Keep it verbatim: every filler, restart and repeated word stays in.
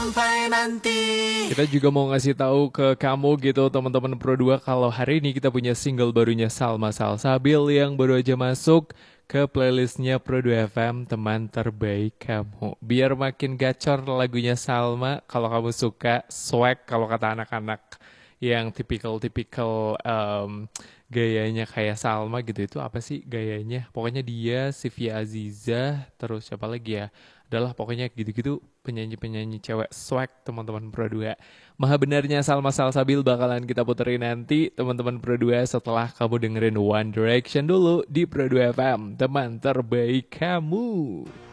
sampai nanti. Kita juga mau ngasih tahu ke kamu gitu teman-teman Pro dua kalau hari ini kita punya single barunya Salma Salsabil yang baru aja masuk ke playlistnya Pro dua F M, teman terbaik kamu. Biar makin gacor lagunya Salma, kalau kamu suka swag kalau kata anak-anak yang tipikal-tipikal em, gayanya kayak Salma gitu, itu apa sih gayanya? Pokoknya dia, Sivia Aziza, terus siapa lagi ya? Adalah pokoknya gitu-gitu penyanyi-penyanyi cewek swag teman-teman Pro dua. Maha benarnya Salma Salsabil bakalan kita puterin nanti teman-teman Pro dua setelah kamu dengerin One Direction dulu di Pro dua F M, teman terbaik kamu.